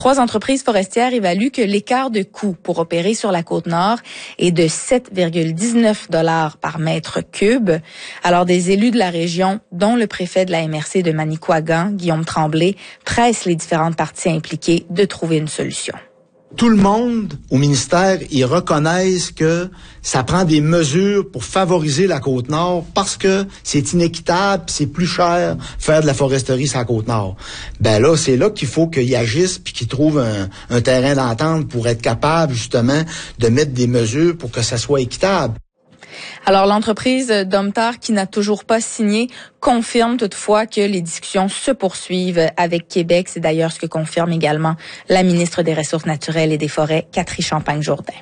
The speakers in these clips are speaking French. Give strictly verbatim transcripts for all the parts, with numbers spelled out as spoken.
Trois entreprises forestières évaluent que l'écart de coût pour opérer sur la Côte-Nord est de sept virgule dix-neuf dollars par mètre cube. Alors, des élus de la région, dont le préfet de la M R C de Manicouagan, Guillaume Tremblay, pressent les différentes parties impliquées de trouver une solution. Tout le monde au ministère, ils reconnaissent que ça prend des mesures pour favoriser la Côte-Nord parce que c'est inéquitable, c'est plus cher faire de la foresterie sur la Côte-Nord. Ben là, c'est là qu'il faut qu'ils agissent puis qu'ils trouvent un, un terrain d'entente pour être capable justement de mettre des mesures pour que ça soit équitable. Alors, l'entreprise Domtar, qui n'a toujours pas signé, confirme toutefois que les discussions se poursuivent avec Québec. C'est d'ailleurs ce que confirme également la ministre des Ressources naturelles et des Forêts, Catherine Champagne-Jourdain.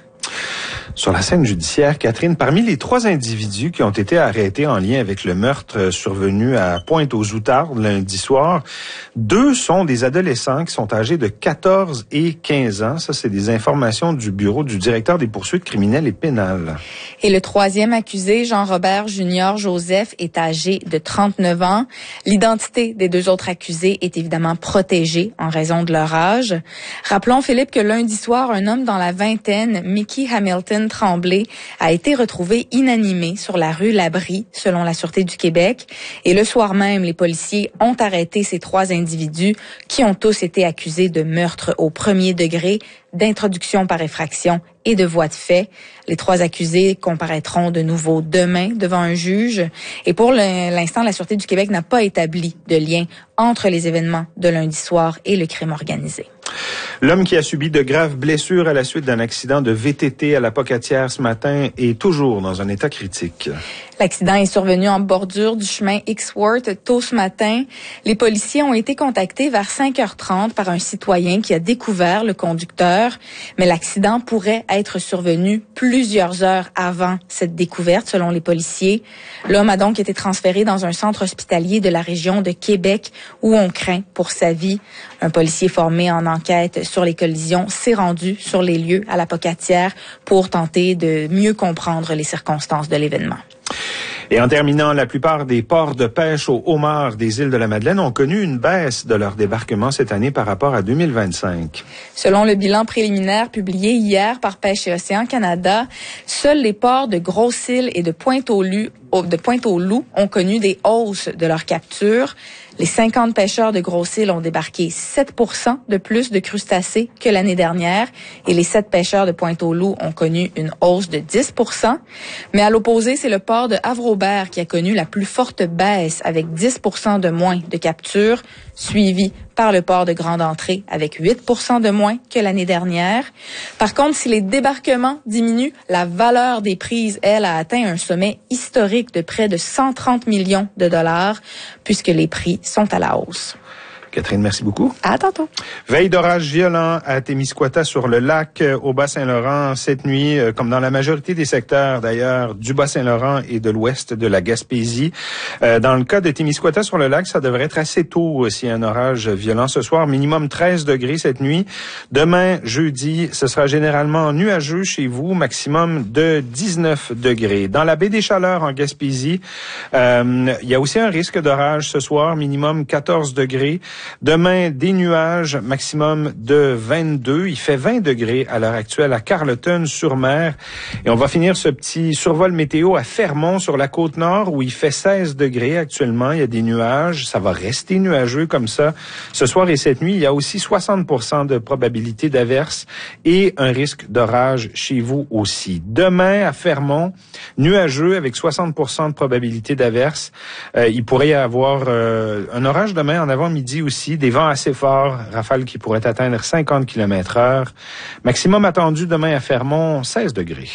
Sur la scène judiciaire, Catherine, parmi les trois individus qui ont été arrêtés en lien avec le meurtre survenu à Pointe-aux-Outardes lundi soir, deux sont des adolescents qui sont âgés de quatorze et quinze ans. Ça, c'est des informations du bureau du directeur des poursuites criminelles et pénales. Et le troisième accusé, Jean-Robert Junior Joseph, est âgé de trente-neuf ans. L'identité des deux autres accusés est évidemment protégée en raison de leur âge. Rappelons, Philippe, que lundi soir, un homme dans la vingtaine, Mickey Hamilton Tremblay, a été retrouvé inanimé sur la rue Labrie, selon la Sûreté du Québec. Et le soir même, les policiers ont arrêté ces trois individus qui ont tous été accusés de meurtre au premier degré, d'introduction par effraction et de voie de fait. Les trois accusés comparaîtront de nouveau demain devant un juge. Et pour l'instant, la Sûreté du Québec n'a pas établi de lien entre les événements de lundi soir et le crime organisé. L'homme qui a subi de graves blessures à la suite d'un accident de V T T à la Pocatière ce matin est toujours dans un état critique. L'accident est survenu en bordure du chemin X-Worth tôt ce matin. Les policiers ont été contactés vers cinq heures trente par un citoyen qui a découvert le conducteur, mais l'accident pourrait être survenu plusieurs heures avant cette découverte, selon les policiers. L'homme a donc été transféré dans un centre hospitalier de la région de Québec où on craint pour sa vie. Un policier formé en enquête sur les collisions s'est rendu sur les lieux à la Pocatière pour tenter de mieux comprendre les circonstances de l'événement. Et en terminant, la plupart des ports de pêche au homard des îles de la Madeleine ont connu une baisse de leur débarquement cette année par rapport à deux mille vingt-cinq. Selon le bilan préliminaire publié hier par Pêche et Océan Canada, seuls les ports de Grosse-Île et de Pointe-aux-Loups de Pointe-aux-Loups ont connu des hausses de leur capture. Les cinquante pêcheurs de Grosse-Île ont débarqué sept pour cent de plus de crustacés que l'année dernière et les sept pêcheurs de Pointe-aux-Loups ont connu une hausse de dix pour cent. Mais à l'opposé, c'est le port de Havre-Aubert qui a connu la plus forte baisse avec dix pour cent de moins de captures, suivi par le port de Grande Entrée avec huit pour cent de moins que l'année dernière. Par contre, si les débarquements diminuent, la valeur des prises, elle, a atteint un sommet historique de près de cent trente millions de dollars, puisque les prix sont à la hausse. Catherine, merci beaucoup. À tantôt. Veille d'orage violent à Témiscouata sur le lac au Bas-Saint-Laurent cette nuit, comme dans la majorité des secteurs d'ailleurs du Bas-Saint-Laurent et de l'ouest de la Gaspésie. Euh, dans le cas de Témiscouata sur le lac, ça devrait être assez tôt s'il y a un orage violent ce soir. Minimum treize degrés cette nuit. Demain, jeudi, ce sera généralement nuageux chez vous, maximum de dix-neuf degrés. Dans la baie des Chaleurs en Gaspésie, euh, il y a aussi un risque d'orage ce soir, minimum quatorze degrés. Demain, des nuages, maximum de vingt-deux. Il fait vingt degrés à l'heure actuelle à Carleton-sur-Mer. Et on va finir ce petit survol météo à Fermont, sur la Côte-Nord, où il fait seize degrés actuellement. Il y a des nuages. Ça va rester nuageux comme ça. Ce soir et cette nuit, il y a aussi soixante pour cent de probabilité d'averse et un risque d'orage chez vous aussi. Demain, à Fermont, nuageux avec soixante pour cent de probabilité d'averse. Euh, il pourrait y avoir euh, un orage demain en avant-midi aussi, des vents assez forts, rafales qui pourraient atteindre cinquante kilomètres heure. Maximum attendu demain à Fermont, seize degrés.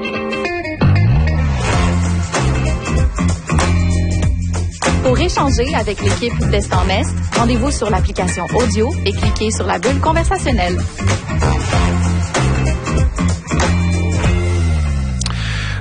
Pour échanger avec l'équipe d'Est en Est, rendez-vous sur l'application audio et cliquez sur la bulle conversationnelle.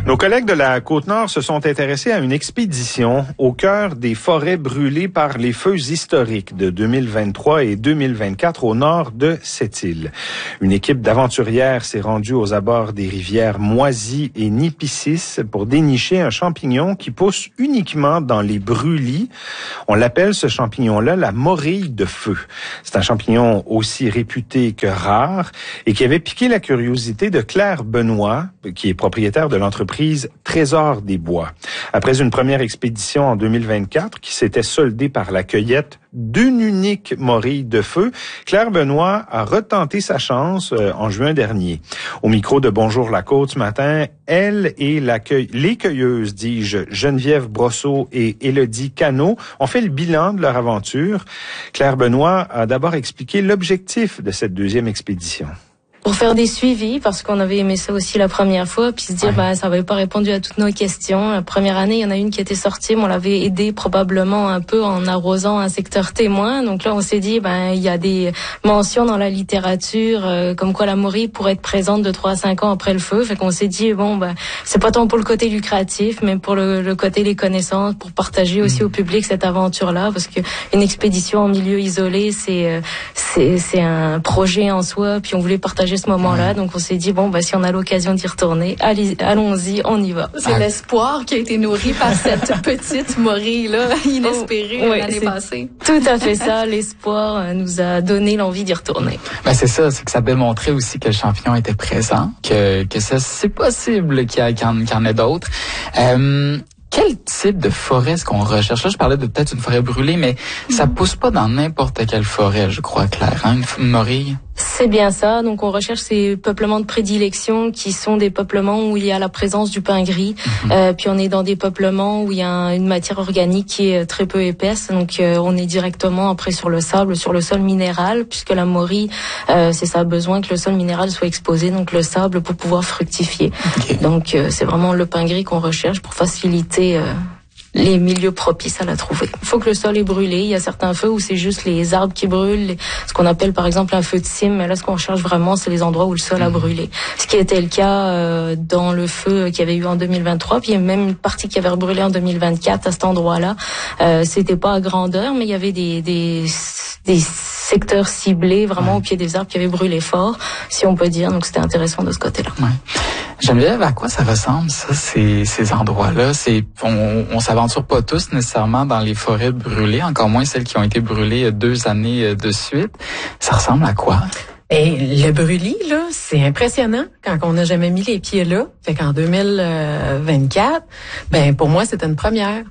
Nos collègues de la Côte-Nord se sont intéressés à une expédition au cœur des forêts brûlées par les feux historiques de deux mille vingt-trois et deux mille vingt-quatre au nord de Sept-Îles. Une équipe d'aventurières s'est rendue aux abords des rivières Moisy et Nipissis pour dénicher un champignon qui pousse uniquement dans les brûlis. On l'appelle ce champignon-là la morille de feu. C'est un champignon aussi réputé que rare et qui avait piqué la curiosité de Claire Benoît, qui est propriétaire de l'entreprise Trésor des Bois. Après une première expédition en deux mille vingt-quatre qui s'était soldée par la cueillette d'une unique morille de feu, Claire Benoît a retenté sa chance euh, en juin dernier. Au micro de Bonjour la Côte ce matin, elle et la cueille, les cueilleuses, dis-je, Geneviève Brosseau et Élodie Cano, ont fait le bilan de leur aventure. Claire Benoît a d'abord expliqué l'objectif de cette deuxième expédition. Pour faire des suivis, parce qu'on avait aimé ça aussi la première fois, puis se dire, ouais. bah, ça n'avait pas répondu à toutes nos questions. La première année, il y en a une qui était sortie, mais on l'avait aidé probablement un peu en arrosant un secteur témoin. Donc là, on s'est dit, ben, il y a des mentions dans la littérature, euh, comme quoi la morille pourrait être présente de trois à cinq ans après le feu. Fait qu'on s'est dit, bon, ben, c'est pas tant pour le côté lucratif, mais pour le, le côté des connaissances, pour partager aussi mmh. au public cette aventure-là, parce que une expédition en milieu isolé, c'est, euh, c'est, c'est un projet en soi, puis on voulait partager ce moment-là, donc on s'est dit bon bah si on a l'occasion d'y retourner, allez, allons-y, on y va. C'est ah. l'espoir qui a été nourri par cette petite morille là inespérée oh, oui, l'année passée. Tout à fait ça, l'espoir nous a donné l'envie d'y retourner. Ben c'est ça, c'est que ça démontrait aussi que le champignon était présent, que que ça c'est possible qu'il y, a, qu'il y en, qu'il y en ait d'autres. Euh, Quel type de forêt est-ce qu'on recherche? Là, je parlais de peut-être une forêt brûlée, mais mmh. ça pousse pas dans n'importe quelle forêt, je crois, Claire, hein, une morille. C'est bien ça. Donc, on recherche ces peuplements de prédilection qui sont des peuplements où il y a la présence du pin gris. Mmh. Euh, puis, on est dans des peuplements où il y a une matière organique qui est très peu épaisse. Donc, euh, on est directement après sur le sable, sur le sol minéral, puisque la morille, euh, c'est ça a besoin que le sol minéral soit exposé, donc le sable pour pouvoir fructifier. Okay. Donc, euh, c'est vraiment le pin gris qu'on recherche pour faciliter euh, les milieux propices à la trouver. Il faut que le sol est brûlé. Il y a certains feux où c'est juste les arbres qui brûlent, les, ce qu'on appelle par exemple un feu de cime. Mais là, ce qu'on cherche vraiment, c'est les endroits où le sol mmh. a brûlé. Ce qui était le cas euh, dans le feu qu'il y avait eu en deux mille vingt-trois. Puis il y a même une partie qui avait brûlé en deux mille vingt-quatre à cet endroit-là. Euh, c'était pas à grandeur, mais il y avait des des, des secteurs ciblés vraiment ouais. au pied des arbres qui avaient brûlé fort, si on peut dire. Donc c'était intéressant de ce côté-là. Ouais. Geneviève, à quoi ça ressemble, ça, ces, ces endroits-là? C'est, on, on s'aventure pas tous nécessairement dans les forêts brûlées, encore moins celles qui ont été brûlées deux années de suite. Ça ressemble à quoi? Et le brûlis, là, c'est impressionnant quand on n'a jamais mis les pieds là. Fait qu'en deux mille vingt-quatre, ben pour moi, c'était une première.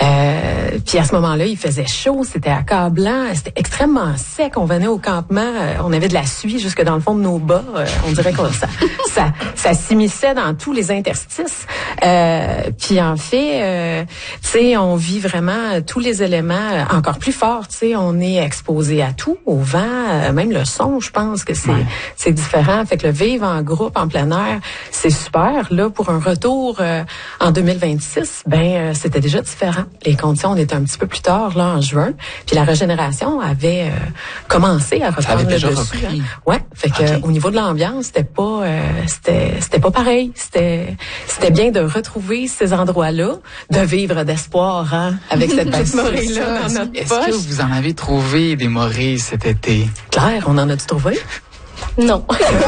Euh, puis à ce moment-là, il faisait chaud, c'était accablant, c'était extrêmement sec. On venait au campement, on avait de la suie jusque dans le fond de nos bas. On dirait que ça, ça, ça s'immisçait dans tous les interstices. Euh, puis en fait, euh, tu sais, on vit vraiment tous les éléments encore plus forts. Tu sais, on est exposé à tout, au vent, même le son, je pense que c'est, ouais. c'est différent. Fait que le vivre en groupe, en plein air, c'est super. Là, pour un retour euh, en deux mille vingt-six, ben euh, c'était déjà différent. Les conditions, on était un petit peu plus tard, là, en juin. Puis la régénération avait euh, commencé à reprendre le dessus. Hein. Ouais. Fait que okay. au niveau de l'ambiance, c'était pas, euh, c'était, c'était pas pareil. C'était, c'était bien de retrouver ces endroits-là, de vivre d'espoir, hein, avec cette petite morille-là dans notre Est-ce poche. que vous en avez trouvé des morilles cet été? Claire, on en a-tu trouvé? Non.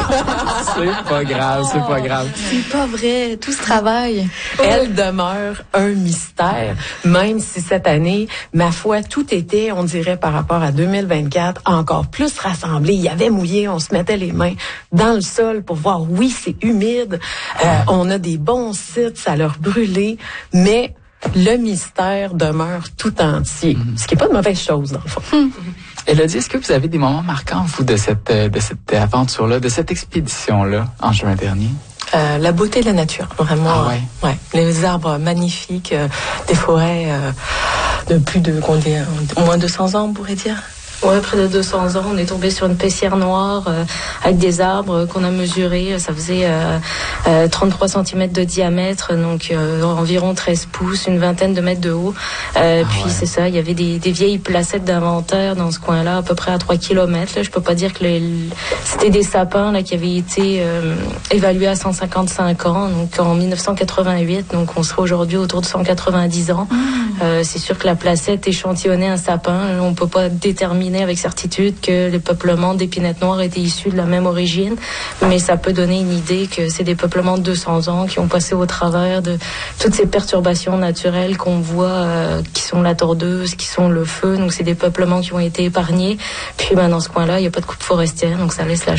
C'est pas grave, c'est pas grave. C'est pas vrai, tout ce travail. Elle demeure un mystère, même si cette année, ma foi, tout était, on dirait, par rapport à deux mille vingt-quatre, encore plus rassemblé. Il y avait mouillé, on se mettait les mains dans le sol pour voir, oui, c'est humide, euh, on a des bons sites, ça leur brûlé, mais le mystère demeure tout entier, mm-hmm. ce qui est pas de mauvaise chose, dans le fond. Mm-hmm. Élodie, est-ce que vous avez des moments marquants, vous, de cette, de cette aventure-là, de cette expédition-là, en juin dernier? Euh, la beauté de la nature, vraiment. Ah ouais. Euh, ouais. Les arbres magnifiques, euh, des forêts euh, de plus de combien, au moins deux cents ans, on pourrait dire. Ouais, près de deux cents ans, on est tombé sur une paissière noire euh, avec des arbres qu'on a mesurés. Ça faisait euh, euh, trente-trois centimètres de diamètre, donc euh, environ treize pouces, une vingtaine de mètres de haut. Euh, ah puis ouais. C'est ça, il y avait des, des vieilles placettes d'inventaire dans ce coin-là, à peu près à trois kilomètres. Là. Je peux pas dire que les, c'était des sapins là qui avaient été euh, évalués à cent cinquante-cinq ans, donc en mille neuf cent quatre-vingt-huit. Donc on serait aujourd'hui autour de cent quatre-vingt-dix ans. Mmh. Euh, c'est sûr que la placette échantillonnait un sapin. On peut pas déterminer avec certitude que les peuplements d'épinettes noires étaient issus de la même origine, mais ça peut donner une idée que c'est des peuplements de deux cents ans qui ont passé au travers de toutes ces perturbations naturelles qu'on voit, euh, qui sont la tordeuse, qui sont le feu. Donc c'est des peuplements qui ont été épargnés. Puis ben, dans ce coin-là, il n'y a pas de coupe forestière, donc ça laisse la